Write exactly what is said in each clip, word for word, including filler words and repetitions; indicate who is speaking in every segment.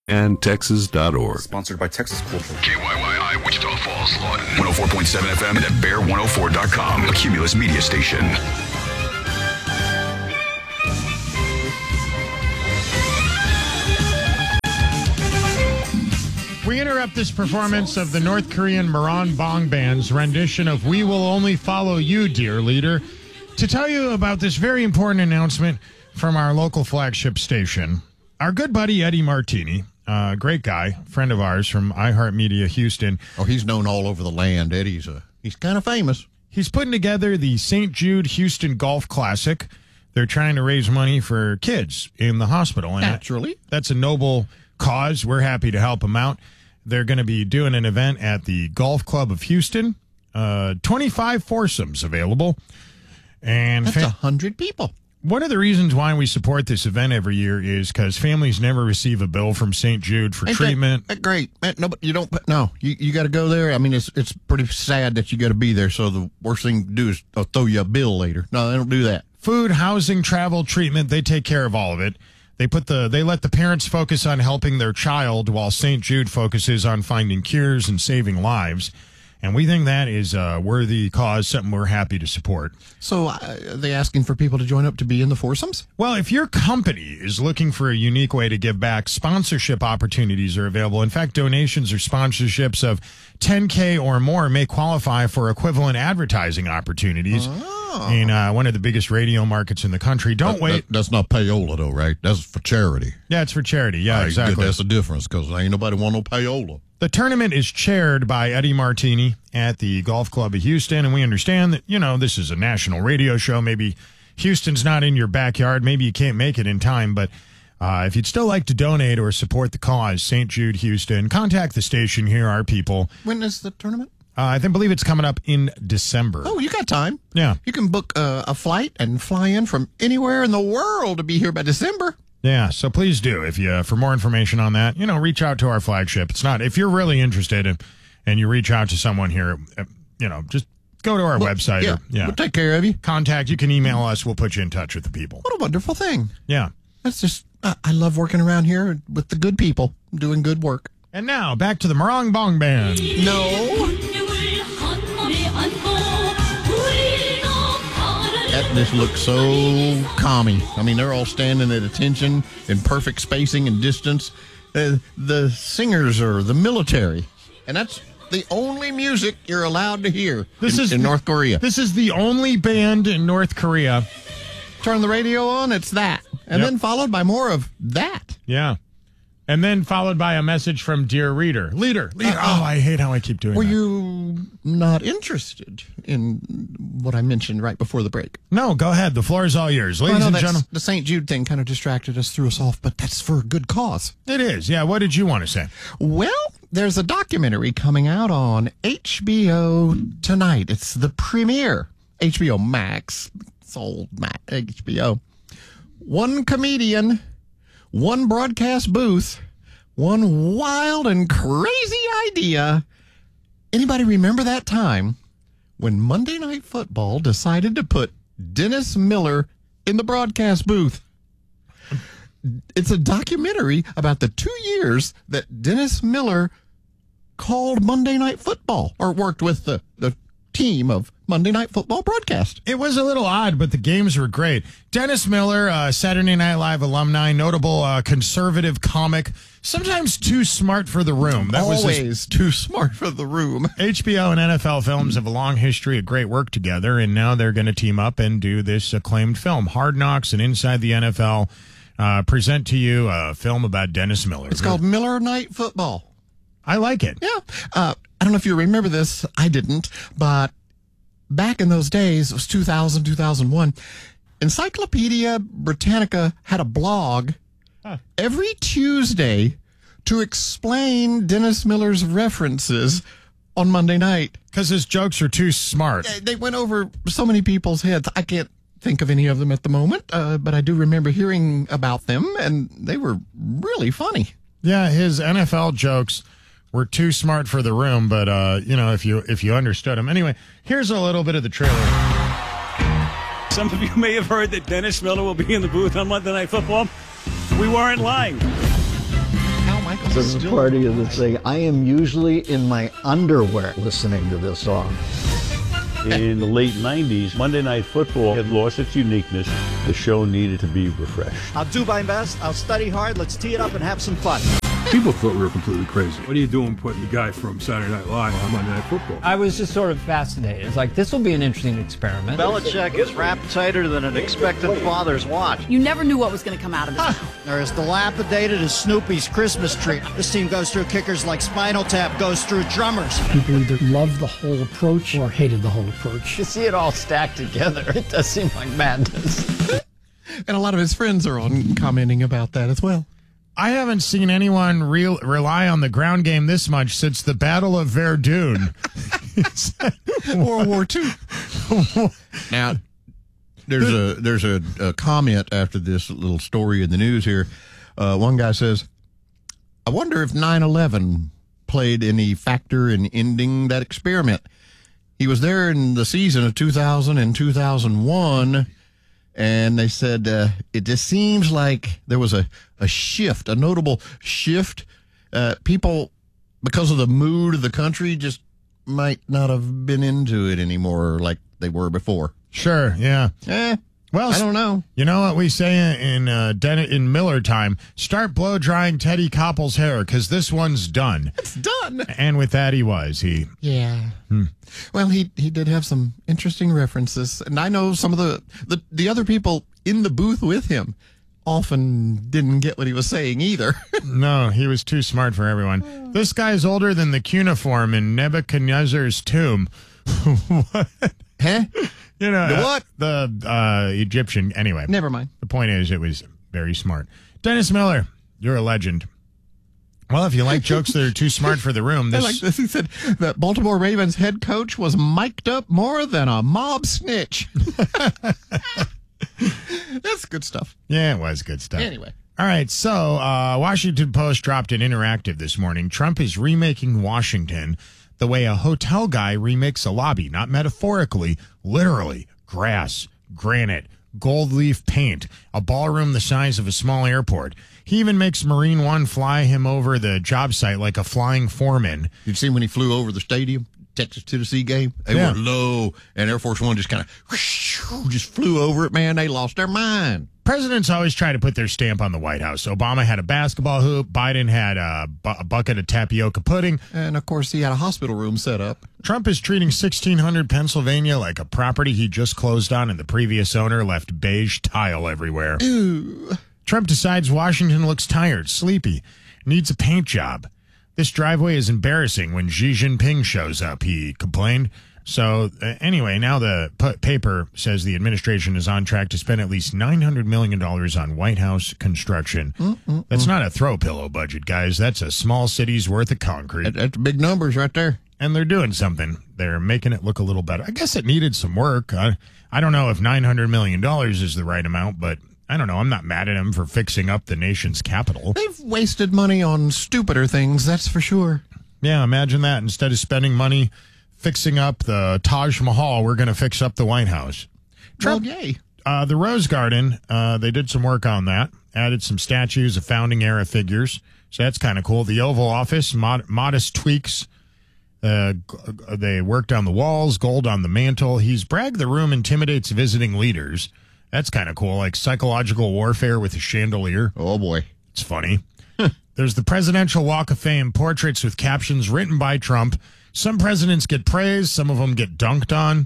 Speaker 1: and Texas dot org.
Speaker 2: Sponsored by Texas Cultural.
Speaker 3: K Y Y I, Wichita Falls, Lawton. one oh four point seven F M and at bear one oh four dot com, a Cumulus media station.
Speaker 4: We interrupt this performance of the North Korean Morong Bong Band's rendition of We Will Only Follow You, Dear Leader, to tell you about this very important announcement from our local flagship station. Our good buddy Eddie Martini, a uh, great guy, friend of ours from iHeartMedia Houston.
Speaker 5: Oh, he's known all over the land. Eddie's a, he's kind of famous.
Speaker 4: He's putting together the Saint Jude Houston Golf Classic. They're trying to raise money for kids in the hospital. And
Speaker 5: Naturally.
Speaker 4: That's a noble cause. We're happy to help them out. They're going to be doing an event at the Golf Club of Houston. Uh, twenty-five foursomes available. And
Speaker 5: That's a fa- hundred people.
Speaker 4: One of the reasons why we support this event every year is because families never receive a bill from Saint Jude for
Speaker 5: Ain't
Speaker 4: treatment.
Speaker 5: That, that great. No, but you don't. No, you, you got to go there. I mean, it's it's pretty sad that you got to be there. So the worst thing to do is uh, throw you a bill later. No, they don't do that.
Speaker 4: Food, housing, travel, treatment, they take care of all of it. They put the they let the parents focus on helping their child while Saint Jude focuses on finding cures and saving lives. And we think that is a worthy cause, something we're happy to support.
Speaker 5: So uh, are they asking for people to join up to be in the foursomes?
Speaker 4: Well, if your company is looking for a unique way to give back, sponsorship opportunities are available. In fact, donations or sponsorships of ten K or more may qualify for equivalent advertising opportunities oh. in uh, one of the biggest radio markets in the country. Don't
Speaker 5: that,
Speaker 4: wait.
Speaker 5: That, that's not payola, though, right? That's for charity.
Speaker 4: Yeah, it's for charity. Yeah,
Speaker 5: right,
Speaker 4: exactly.
Speaker 5: That's the difference, because ain't nobody want no payola.
Speaker 4: The tournament is chaired by Eddie Martini at the Golf Club of Houston, and we understand that, you know, this is a national radio show. Maybe Houston's not in your backyard. Maybe you can't make it in time, but uh, if you'd still like to donate or support the cause, Saint Jude Houston, contact the station. Here are people.
Speaker 5: When is the tournament?
Speaker 4: Uh, I think, believe it's coming up in December.
Speaker 5: Oh, you got time.
Speaker 4: Yeah.
Speaker 5: You can book uh, a flight and fly in from anywhere in the world to be here by December.
Speaker 4: Yeah, so please do. If you, for more information on that, you know, reach out to our flagship. It's not, if you're really interested in, and you reach out to someone here, uh, you know, just go to our
Speaker 5: well,
Speaker 4: website.
Speaker 5: Yeah,
Speaker 4: or, yeah.
Speaker 5: We'll take care of you.
Speaker 4: Contact, you can email us. We'll put you in touch with the people.
Speaker 5: What a wonderful thing.
Speaker 4: Yeah.
Speaker 5: That's just, I, I love working around here with the good people doing good work.
Speaker 4: And now, back to the Morong Bong Band.
Speaker 5: No. That just looks so calming. I mean, they're all standing at attention in perfect spacing and distance. Uh, the singers are the military, and that's the only music you're allowed to hear
Speaker 4: this
Speaker 5: in,
Speaker 4: is
Speaker 5: in
Speaker 4: the,
Speaker 5: North Korea.
Speaker 4: This is the only band in North Korea.
Speaker 5: Turn the radio on, it's that. And
Speaker 4: Yep.
Speaker 5: then followed by more of that.
Speaker 4: Yeah. And then followed by a message from Dear Reader. Leader. Leader.
Speaker 5: Uh,
Speaker 4: oh, I hate how I keep doing
Speaker 5: Were
Speaker 4: that.
Speaker 5: you not interested in what I mentioned right before the break?
Speaker 4: No, go ahead. The floor is all yours. Ladies
Speaker 5: Well, no,
Speaker 4: and
Speaker 5: that's-
Speaker 4: gentlemen.
Speaker 5: the Saint Jude thing kind of distracted us, threw us off, but that's for a good cause.
Speaker 4: It is. Yeah. What did you want to say?
Speaker 5: Well, there's a documentary coming out on H B O tonight. It's the premiere. H B O Max. It's old Max, H B O. One comedian, one broadcast booth, one wild and crazy idea. Anybody remember that time when Monday Night Football decided to put Dennis Miller in the broadcast booth? It's a documentary about the two years that Dennis Miller called Monday Night Football, or worked with the, the team of Monday Night Football broadcast.
Speaker 4: It was a little odd, but the games were great. Dennis Miller, uh, Saturday Night Live alumni, notable uh, conservative comic, sometimes too smart for the room. That
Speaker 5: Always
Speaker 4: was his,
Speaker 5: too smart for the room.
Speaker 4: H B O and N F L Films have a long history of great work together, and now they're going to team up and do this acclaimed film. Hard Knocks and Inside the N F L uh, present to you a film about Dennis Miller.
Speaker 5: It's called Miller Night Football.
Speaker 4: I like it.
Speaker 5: Yeah. Uh, I don't know if you remember this. I didn't. But back in those days, it was two thousand, two thousand one, Encyclopedia Britannica had a blog huh. every Tuesday to explain Dennis Miller's references on Monday night.
Speaker 4: Because his jokes are too smart.
Speaker 5: They went over so many people's heads. I can't think of any of them at the moment, uh, but I do remember hearing about them, and they were really funny.
Speaker 4: Yeah, his N F L jokes were too smart for the room, but uh, you know, if you if you understood them. Anyway, here's a little bit of the trailer.
Speaker 6: Some of you may have heard that Dennis Miller will be in the booth on Monday Night Football. We weren't lying.
Speaker 5: How Michael
Speaker 1: This is
Speaker 5: still-
Speaker 1: party of this thing. I am usually in my underwear listening to this song.
Speaker 6: In the late nineties, Monday Night Football had lost its uniqueness. The show needed to be refreshed.
Speaker 2: I'll do my best. I'll study hard. Let's tee it up and have some fun.
Speaker 7: People thought we were completely crazy. What are you doing putting the guy from Saturday Night Live on Monday Night Football?
Speaker 8: I was just sort of fascinated. It's like, this will be an interesting experiment.
Speaker 2: Belichick is wrapped tighter than an expectant father's watch.
Speaker 9: You never knew what was going to come out of his mouth.
Speaker 2: They're as dilapidated as Snoopy's Christmas tree. This team goes through kickers like Spinal Tap goes through drummers.
Speaker 10: People either loved the whole approach or hated the whole approach.
Speaker 8: To see it all stacked together, it does seem like madness.
Speaker 5: And a lot of his friends are on commenting about that as well.
Speaker 4: I haven't seen anyone real, rely on the ground game this much since the Battle of Verdun.
Speaker 5: World War Two. Now, there's a there's a, a comment after this little story in the news here. Uh, one guy says, I wonder if nine eleven played any factor in ending that experiment. He was there in the season of two thousand and two thousand one, and they said uh, it just seems like there was a, a shift, a notable shift. Uh, people, because of the mood of the country, just might not have been into it anymore like they were before.
Speaker 4: Sure, yeah.
Speaker 5: Eh,
Speaker 4: Well,
Speaker 5: I don't know.
Speaker 4: You know what we say in uh, Den- in Miller time? Start blow drying Teddy Koppel's hair because this one's done.
Speaker 5: It's done.
Speaker 4: And with that, he was he.
Speaker 5: Yeah.
Speaker 4: Hmm.
Speaker 5: Well, he he did have some interesting references, and I know some of the, the the other people in the booth with him often didn't get what he was saying either.
Speaker 4: No, he was too smart for everyone. This guy's older than the cuneiform in Nebuchadnezzar's tomb. What?
Speaker 5: Huh?
Speaker 4: You know,
Speaker 5: The
Speaker 4: uh,
Speaker 5: what?
Speaker 4: the uh, Egyptian. Anyway,
Speaker 5: Never mind.
Speaker 4: the point is, it was very smart. Dennis Miller, you're a legend. Well, if you like jokes that are too smart for the room,
Speaker 5: I
Speaker 4: this
Speaker 5: like this. He said that Baltimore Ravens head coach was mic'd up more than a mob snitch. That's good stuff.
Speaker 4: yeah, it was good stuff.
Speaker 5: Anyway.
Speaker 4: All right, so uh, Washington Post dropped an interactive this morning. Trump is remaking Washington the way a hotel guy remakes a lobby, not metaphorically, literally. Grass, granite, gold leaf paint, a ballroom the size of a small airport. He even makes Marine One fly him over the job site like a flying foreman.
Speaker 5: You've seen when he flew over the stadium, Texas Tennessee game? They
Speaker 4: Yeah.
Speaker 5: went low, and Air Force One just kind of just flew over it, man. They lost their mind.
Speaker 4: Presidents always try to put their stamp on the White House. Obama had a basketball hoop. Biden had a, bu- a bucket of tapioca pudding.
Speaker 5: And, of course, he had a hospital room set up.
Speaker 4: Trump is treating sixteen hundred Pennsylvania like a property he just closed on and the previous owner left beige tile everywhere.
Speaker 5: Ooh.
Speaker 4: Trump decides Washington looks tired, sleepy, needs a paint job. This driveway is embarrassing when Xi Jinping shows up, he complained. So uh, anyway, now the p- paper says the administration is on track to spend at least nine hundred million dollars on White House construction. Mm-mm-mm. That's not a throw pillow budget, guys. That's a small city's worth of concrete.
Speaker 5: That, that's big numbers right there.
Speaker 4: And they're doing something. They're making it look a little better. I guess it needed some work. I, I don't know if nine hundred million dollars is the right amount, but I don't know. I'm not mad at them for fixing up the nation's capital.
Speaker 5: They've wasted money on stupider things, that's for sure.
Speaker 4: Yeah, imagine that. Instead of spending money fixing up the Taj Mahal, we're going to fix up the White House. Trump,
Speaker 5: Well, yay.
Speaker 4: uh, the Rose Garden, uh, they did some work on that. Added some statues of founding era figures. So that's kind of cool. The Oval Office, mod- modest tweaks. Uh, g- they worked on the walls, gold on the mantle. He's bragged the room intimidates visiting leaders. That's kind of cool, like psychological warfare with a chandelier.
Speaker 5: Oh, boy.
Speaker 4: It's funny. There's the Presidential Walk of Fame, portraits with captions written by Trump. Some presidents get praised, some of them get dunked on,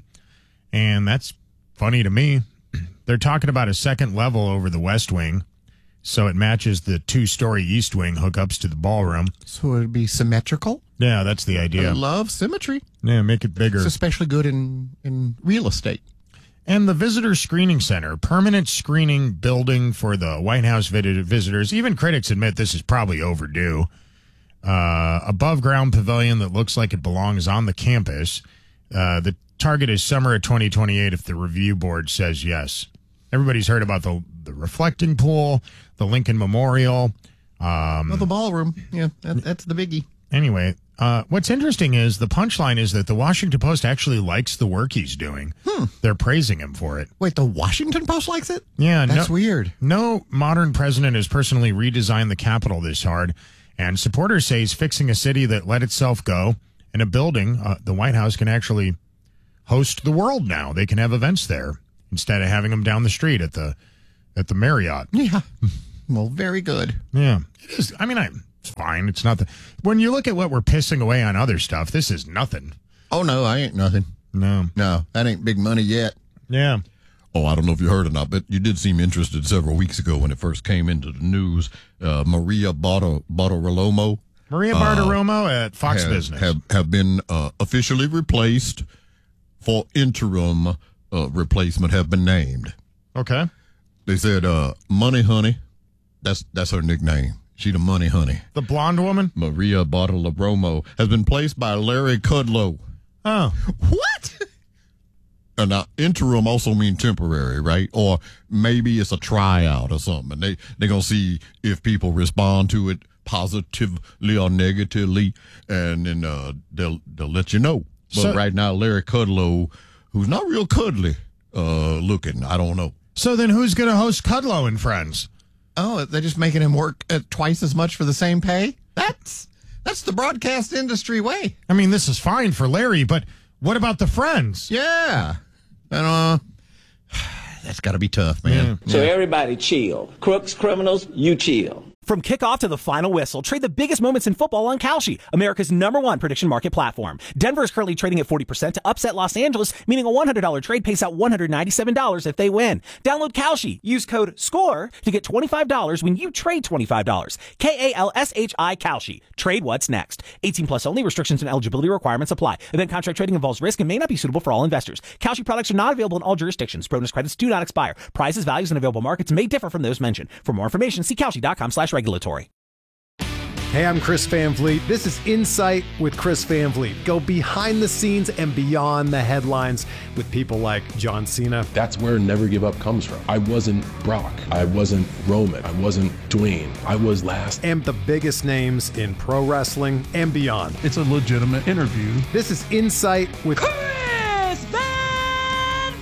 Speaker 4: and that's funny to me. They're talking about a second level over the West Wing, so it matches the two-story East Wing hookups to the ballroom.
Speaker 5: So it'd be symmetrical?
Speaker 4: Yeah, that's the
Speaker 5: I
Speaker 4: idea.
Speaker 5: love symmetry.
Speaker 4: Yeah, make it bigger.
Speaker 5: It's especially good in, in real estate.
Speaker 4: And the Visitor Screening Center, permanent screening building for the White House vid- visitors. Even critics admit this is probably overdue. Uh, above ground pavilion that looks like it belongs on the campus. Uh, the target is summer of twenty twenty-eight if the review board says yes. Everybody's heard about the, the reflecting pool, the Lincoln Memorial. Um,
Speaker 5: Well, the ballroom. Yeah, that, that's the biggie.
Speaker 4: Anyway, uh, what's interesting is the punchline is that the Washington Post actually likes the work he's doing.
Speaker 5: Hmm.
Speaker 4: They're praising him for it.
Speaker 5: Wait, the Washington Post likes it?
Speaker 4: Yeah,
Speaker 5: That's
Speaker 4: no,
Speaker 5: weird.
Speaker 4: No modern president has personally redesigned the Capitol this hard, And supporters say he's fixing a city that let itself go. In a building, uh, the White House can actually host the world now. They can have events there instead of having them down the street at the at the Marriott.
Speaker 5: Yeah. Well, very good.
Speaker 4: Yeah. It is. I mean, I, it's fine. It's nothing. When you look at what we're pissing away on other stuff, this is nothing.
Speaker 5: Oh, no, I ain't nothing.
Speaker 4: No.
Speaker 5: No, that ain't big money yet.
Speaker 4: Yeah.
Speaker 11: Oh, I don't know if you heard or not, but you did seem interested several weeks ago when it first came into the news. Uh, Maria Barto- Bartiromo.
Speaker 4: Maria Bartiromo uh, at Fox
Speaker 11: have,
Speaker 4: Business.
Speaker 11: Have, have been uh, officially replaced for interim uh, replacement have been named.
Speaker 4: Okay.
Speaker 11: They said, uh, Money Honey. That's that's her nickname. She the Money Honey.
Speaker 4: The blonde woman?
Speaker 11: Maria Bartiromo has been placed by Larry Kudlow.
Speaker 4: Oh.
Speaker 5: What?
Speaker 11: And now, interim also mean temporary, right? Or maybe it's a tryout or something. And they, they're going to see if people respond to it positively or negatively, and then uh, they'll they'll let you know. But
Speaker 4: So-
Speaker 11: right now, Larry Kudlow, who's not real cuddly uh, looking, I don't know.
Speaker 4: So then who's going to host Kudlow and Friends?
Speaker 5: Oh, they're just making him work at twice as much for the same pay? That's that's the broadcast industry way.
Speaker 4: I mean, this is fine for Larry, but what about the Friends?
Speaker 5: Yeah. And, uh, that's got to be tough, man.
Speaker 12: So everybody chill. Crooks, criminals, you chill.
Speaker 13: From kickoff to the final whistle, trade the biggest moments in football on Kalshi, America's number one prediction market platform. Denver is currently trading at forty percent to upset Los Angeles, meaning a one hundred dollars trade pays out one hundred ninety-seven dollars if they win. Download Kalshi. Use code SCORE to get twenty-five dollars when you trade twenty-five dollars. K A L S H I Kalshi. Trade what's next. eighteen plus only. Restrictions and eligibility requirements apply. Event contract trading involves risk and may not be suitable for all investors. Kalshi products are not available in all jurisdictions. Bonus credits do not expire. Prices, values, and available markets may differ from those mentioned. For more information, see Kalshi.com slash regulatory.
Speaker 14: Hey, I'm Chris Van Vliet. This is Insight with Chris Van Vliet. Go behind the scenes and beyond the headlines with people like John Cena.
Speaker 15: That's where Never Give Up comes from. I wasn't Brock. I wasn't Roman. I wasn't Dwayne. I was last.
Speaker 14: And the biggest names in pro wrestling and beyond.
Speaker 16: It's a legitimate interview.
Speaker 14: This is Insight with
Speaker 17: Chris Van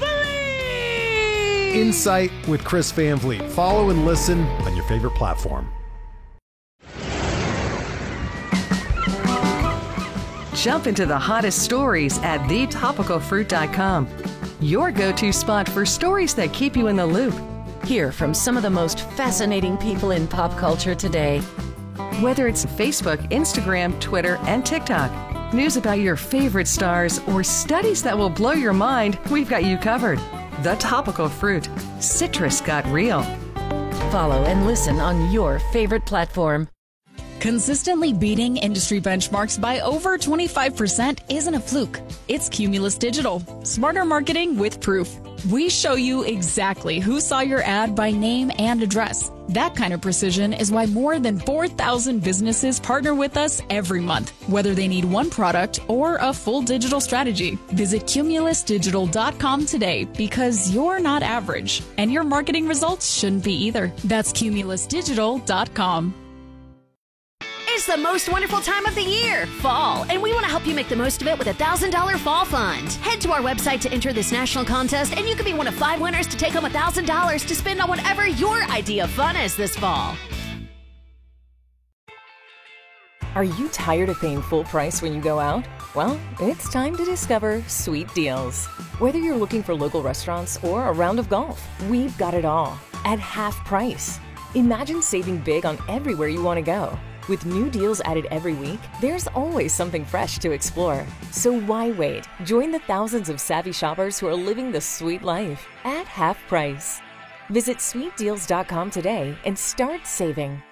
Speaker 17: Vliet.
Speaker 14: Insight with Chris Van Vliet. Follow and listen on your favorite platform.
Speaker 18: Jump into the hottest stories at the topical fruit dot com. Your go-to spot for stories that keep you in the loop.
Speaker 19: Hear from some of the most fascinating people in pop culture today.
Speaker 18: Whether it's Facebook, Instagram, Twitter, and TikTok, news about your favorite stars, or studies that will blow your mind, we've got you covered. The Topical Fruit. Citrus got real.
Speaker 19: Follow and listen on your favorite platform.
Speaker 20: Consistently beating industry benchmarks by over twenty-five percent isn't a fluke. It's Cumulus Digital. Smarter marketing with proof. We show you exactly who saw your ad by name and address. That kind of precision is why more than four thousand businesses partner with us every month, whether they need one product or a full digital strategy. Visit cumulus digital dot com today because you're not average, and your marketing results shouldn't be either. That's cumulus digital dot com.
Speaker 9: It's the most wonderful time of the year, fall, and we want to help you make the most of it with a one thousand dollars fall fund. Head to our website to enter this national contest, and you could be one of five winners to take home one thousand dollars to spend on whatever your idea of fun is this fall.
Speaker 21: Are you tired of paying full price when you go out? Well, it's time to discover Sweet Deals. Whether you're looking for local restaurants or a round of golf, we've got it all at half price. Imagine saving big on everywhere you want to go. With new deals added every week, there's always something fresh to explore. So why wait? Join the thousands of savvy shoppers who are living the sweet life at half price. Visit sweet deals dot com today and start saving.